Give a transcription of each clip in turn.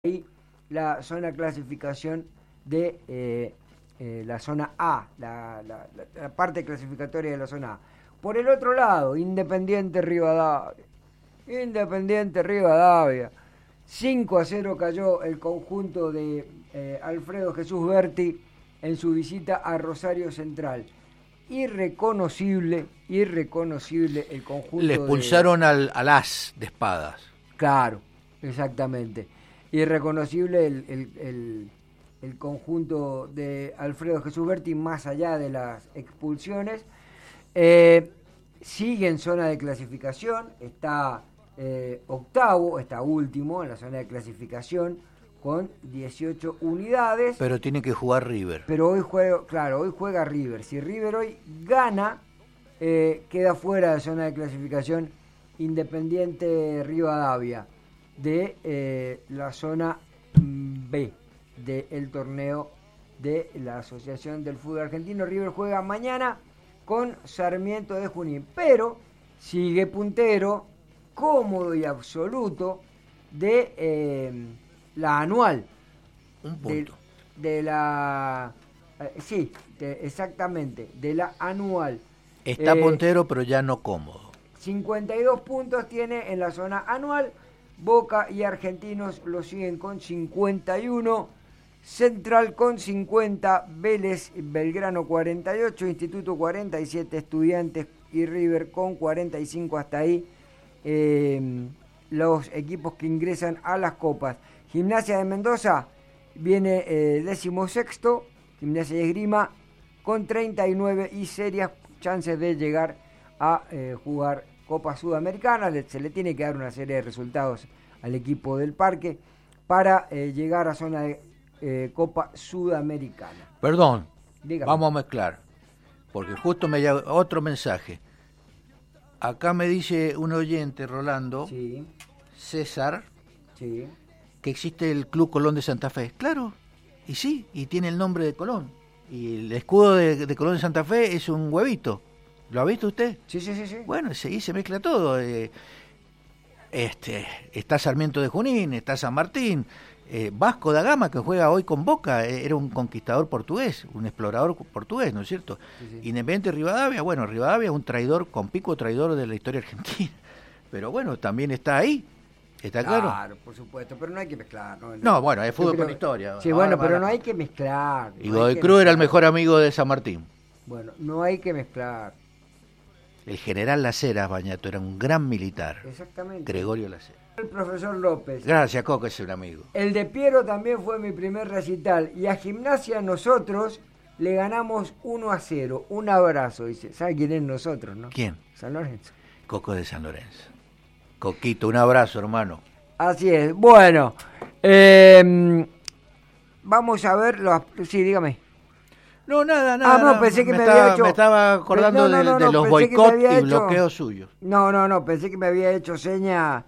ahí la zona clasificación de la zona A, la parte clasificatoria de la zona A. Por el otro lado, Independiente Rivadavia, 5-0 cayó el conjunto de Alfredo Jesús Berti en su visita a Rosario Central. Irreconocible el conjunto. Le expulsaron al as de espadas. Claro, exactamente. Irreconocible el conjunto de Alfredo Jesús Berti, más allá de las expulsiones. Sigue en zona de clasificación, está octavo, está último en la zona de clasificación con 18 unidades. Pero tiene que jugar River. Pero hoy juega River. Si River hoy gana, queda fuera de zona de clasificación Independiente Rivadavia de la zona B del torneo de la Asociación del Fútbol Argentino. River juega mañana con Sarmiento de Junín, pero sigue puntero, cómodo y absoluto de la anual. Un punto. De la... exactamente, de la anual. Está puntero, pero ya no cómodo. 52 puntos tiene en la zona anual. Boca y Argentinos lo siguen con 51, Central con 50, Vélez y Belgrano 48, Instituto 47, Estudiantes y River con 45. Hasta ahí los equipos que ingresan a las copas. Gimnasia de Mendoza viene 16º, Gimnasia y Esgrima con 39 y serias chances de llegar a jugar Copa Sudamericana. Se le tiene que dar una serie de resultados al equipo del Parque para llegar a zona de Copa Sudamericana. Perdón, dígame. Vamos a mezclar, porque justo me llega otro mensaje. Acá me dice un oyente, Rolando, Sí. César, Sí. que existe el Club Colón de Santa Fe. Claro, y sí, y tiene el nombre de Colón. Y el escudo de Colón de Santa Fe es un huevito. ¿Lo ha visto usted? Sí. Bueno, ahí se mezcla todo. Está Sarmiento de Junín, está San Martín, Vasco da Gama, que juega hoy con Boca, era un conquistador portugués, un explorador portugués, ¿no es cierto? Sí. Independiente Rivadavia, bueno, Rivadavia es un traidor, con pico traidor de la historia argentina, pero bueno, también está ahí, ¿está claro? Claro, por supuesto, pero no hay que mezclar. No, bueno, es fútbol con historia. Sí, bueno, pero no hay que mezclar. Y Godoy Cruz era el mejor amigo de San Martín. Bueno, no hay que mezclar. El general Las Heras, Bañato, era un gran militar. Exactamente. Gregorio Las Heras. El profesor López. Gracias, Coco, es un amigo. El de Piero también fue mi primer recital. Y a Gimnasia nosotros le ganamos 1-0. Un abrazo, dice. ¿Sabe quién es nosotros, no? ¿Quién? San Lorenzo. Coco de San Lorenzo. Coquito, un abrazo, hermano. Así es. Bueno, vamos a ver los... Sí, dígame. No, nada. No, pensé que me había hecho... Me estaba acordando de los boicot y bloqueos suyos. No, pensé que me había hecho señas...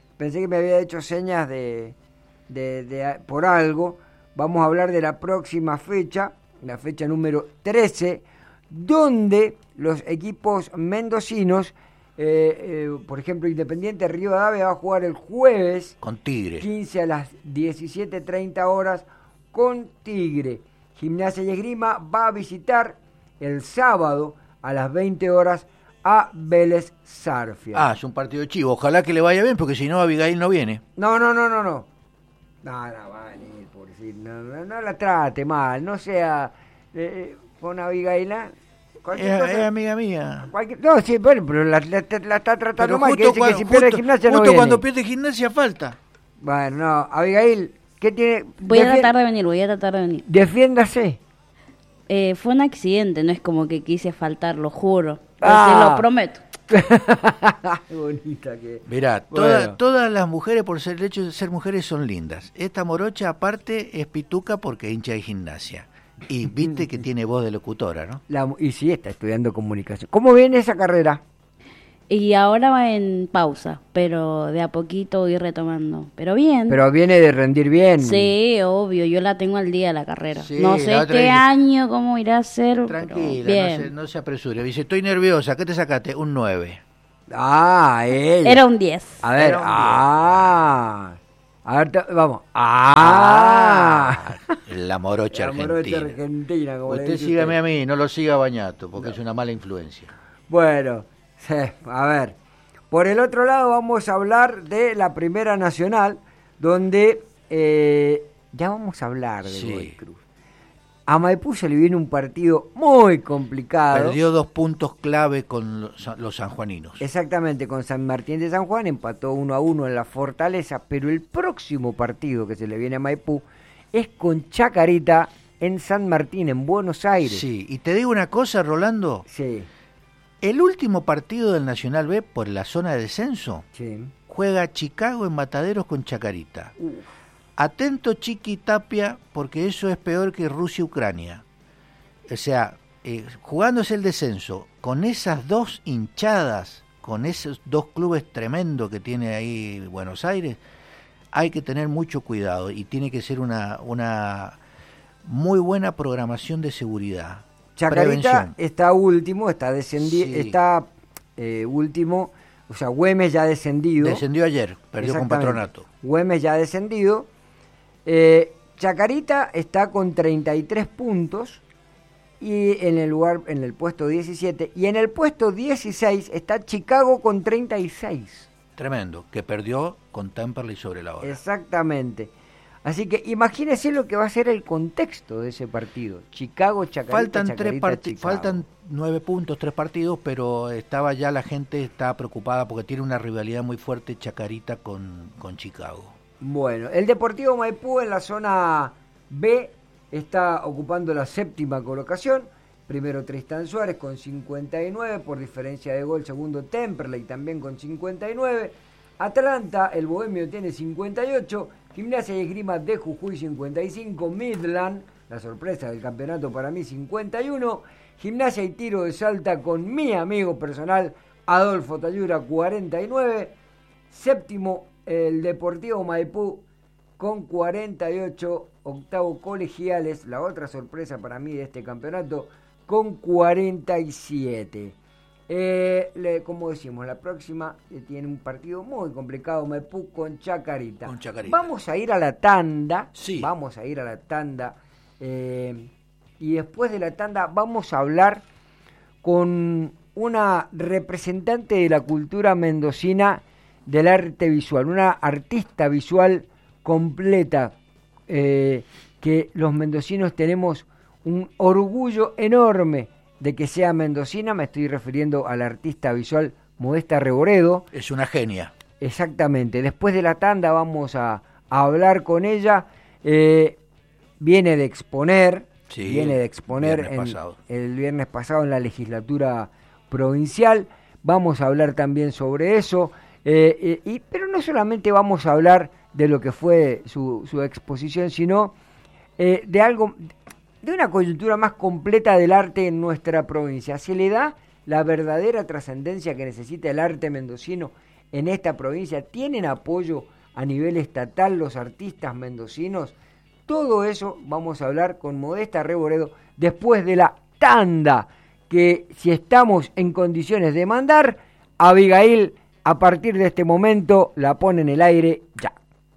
de por algo. Vamos a hablar de la próxima fecha, la fecha número 13, donde los equipos mendocinos, por ejemplo, Independiente Rivadavia va a jugar el jueves con Tigre, 15 a las 17:30 horas con Tigre. Gimnasia y Esgrima va a visitar el sábado a las 20 horas a Vélez Sarsfield. Es un partido chivo. Ojalá que le vaya bien, porque si no, Abigail no viene. No. No va a venir, por decir. No la trate mal. No sea con Abigail. Es amiga mía. No, sí, bueno, pero la está tratando pero mal. Justo, que si pierde Gimnasia no justo viene. Cuando pierde Gimnasia falta. Bueno, no. Abigail, ¿qué tiene? Voy a tratar de venir. Defiéndase. Fue un accidente, no es como que quise faltar, lo juro. Te lo prometo. Bonita que... Mirá, todas las mujeres, por el hecho de ser mujeres, son lindas. Esta morocha, aparte, es pituca porque hincha de Gimnasia. Y viste que tiene voz de locutora, ¿no? Y sí, está estudiando comunicación. ¿Cómo viene esa carrera? Y ahora va en pausa, pero de a poquito voy retomando. Pero bien. Pero viene de rendir bien. Sí, obvio, yo la tengo al día la carrera. Sí, no sé qué año, cómo irá a ser. Tranquila, no se apresure. Dice, estoy nerviosa, ¿qué te sacaste? Un 9. Él. Era un 10. A ver, A ver, vamos. La morocha La morocha argentina. argentina, como le Usted dice sígame a mí, no lo siga a Bañato, porque No. es una mala influencia. Bueno, sí, a ver. Por el otro lado vamos a hablar de la Primera Nacional, donde ya vamos a hablar de Sí. Godoy Cruz. A Maipú se le viene un partido muy complicado. Perdió 2 puntos clave con los sanjuaninos. Exactamente, con San Martín de San Juan empató 1-1 en la Fortaleza, pero el próximo partido que se le viene a Maipú es con Chacarita en San Martín, en Buenos Aires. Sí, y te digo una cosa, Rolando. Sí, El último partido del Nacional B por la zona de descenso sí. juega Chicago en Mataderos con Chacarita. Uf. Atento Chiqui Tapia, porque eso es peor que Rusia-Ucrania. O sea, jugándose el descenso, con esas 2 hinchadas, con esos 2 clubes tremendos que tiene ahí Buenos Aires, hay que tener mucho cuidado y tiene que ser una muy buena programación de seguridad. Chacarita Prevención. está último, está descendido, Sí. está último, o sea, Güemes ya descendido. Descendió ayer, perdió con Exactamente. Patronato. Güemes ya descendido. Chacarita está con 33 puntos y en el puesto 17, y en el puesto 16 está Chicago con 36. Tremendo, que perdió con Temperley sobre la hora. Exactamente. Así que imagínese lo que va a ser el contexto de ese partido. Chicago, Chacarita, Chacarita, Faltan 9 puntos, 3 partidos, pero estaba ya la gente está preocupada porque tiene una rivalidad muy fuerte Chacarita con Chicago. Bueno, el Deportivo Maipú en la zona B está ocupando la 7ª colocación. Primero Tristán Suárez con 59, por diferencia de gol. Segundo Temperley también con 59. Atlanta, el Bohemio, tiene 58. Gimnasia y Esgrima de Jujuy 55. Midland, la sorpresa del campeonato para mí, 51. Gimnasia y Tiro de Salta con mi amigo personal Adolfo Tayura, 49. Séptimo, el Deportivo Maipú con 48. Octavo, Colegiales, la otra sorpresa para mí de este campeonato, con 47. Como decimos, la próxima tiene un partido muy complicado, Maipú con Chacarita. Vamos a ir a la tanda. Sí. Vamos a ir a la tanda. Y después de la tanda vamos a hablar con una representante de la cultura mendocina del arte visual, una artista visual completa, que los mendocinos tenemos un orgullo enorme de que sea mendocina. Me estoy refiriendo a la artista visual Modesta Reboredo. Es una genia. Exactamente. Después de la tanda vamos a hablar con ella. Viene de exponer. Sí, viene de exponer el viernes pasado en la legislatura provincial. Vamos a hablar también sobre eso. Pero no solamente vamos a hablar de lo que fue su exposición, sino de algo, de una coyuntura más completa del arte en nuestra provincia. Se le da la verdadera trascendencia que necesita el arte mendocino en esta provincia. ¿Tienen apoyo a nivel estatal los artistas mendocinos? Todo eso vamos a hablar con Modesta Reboredo después de la tanda, que si estamos en condiciones de mandar, Abigail a partir de este momento la pone en el aire ya.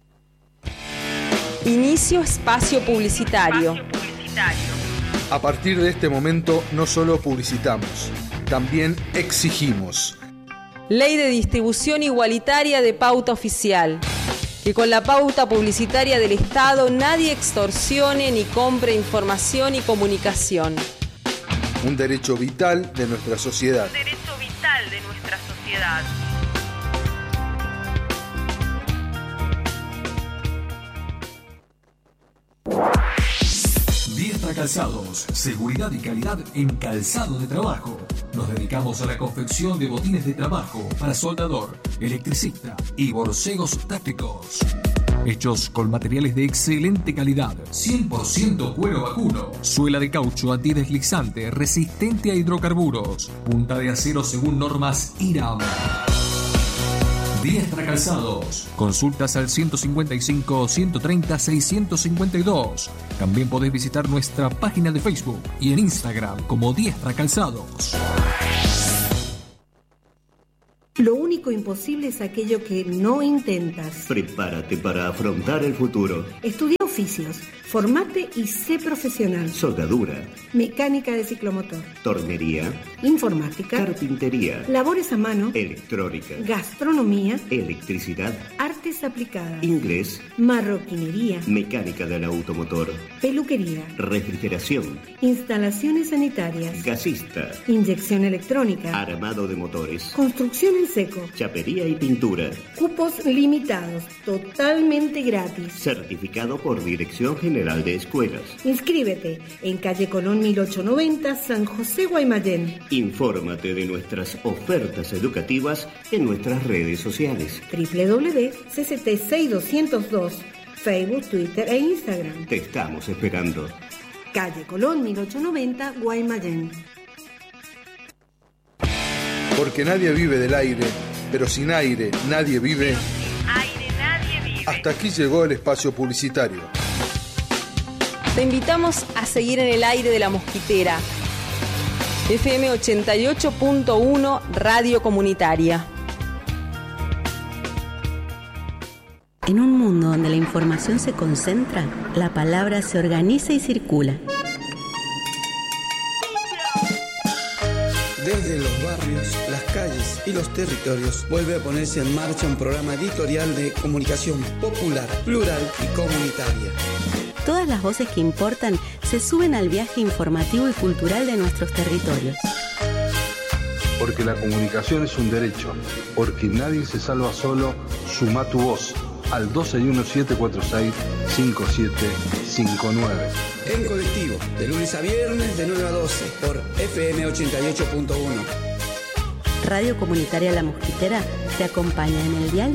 Inicio espacio publicitario. A partir de este momento no solo publicitamos, también exigimos. Ley de distribución igualitaria de pauta oficial. Que con la pauta publicitaria del Estado nadie extorsione ni compre información y comunicación. Un derecho vital de nuestra sociedad. Diestra Calzados, seguridad y calidad en calzado de trabajo. Nos dedicamos a la confección de botines de trabajo para soldador, electricista y borcegos tácticos. Hechos con materiales de excelente calidad, 100% cuero vacuno, suela de caucho antideslizante, resistente a hidrocarburos, punta de acero según normas IRAM. Diestra Calzados. Consultas al 155 130 652. También podés visitar nuestra página de Facebook y en Instagram como Diestra Calzados. Lo único único imposible es aquello que no intentas. Prepárate para afrontar el futuro. Estudia oficios, formate y sé profesional. Soldadura, mecánica de ciclomotor, tornería, informática, carpintería, labores a mano, electrónica, gastronomía, electricidad, artes aplicadas, inglés, marroquinería, mecánica del automotor, peluquería, refrigeración, instalaciones sanitarias, gasista, inyección electrónica, armado de motores, construcción en seco, chapería y pintura. Cupos limitados, totalmente gratis. Certificado por Dirección General de Escuelas. Inscríbete en calle Colón 1890, San José, Guaymallén. Infórmate de nuestras ofertas educativas en nuestras redes sociales. www.cct6202, Facebook, Twitter e Instagram. Te estamos esperando. Calle Colón 1890, Guaymallén. Porque nadie vive del aire, pero sin aire nadie vive. Hasta aquí llegó el espacio publicitario. Te invitamos a seguir en el aire de La Mosquitera. FM 88.1 Radio Comunitaria. En un mundo donde la información se concentra, la palabra se organiza y circula. Desde los barrios, las calles y los territorios vuelve a ponerse en marcha un programa editorial de comunicación popular, plural y comunitaria. Todas las voces que importan se suben al viaje informativo y cultural de nuestros territorios. Porque la comunicación es un derecho, porque nadie se salva solo, suma tu voz al 261-746-5759. En colectivo, de lunes a viernes de 9 a 12 por FM 88.1. Radio Comunitaria La Mosquitera te acompaña en el dial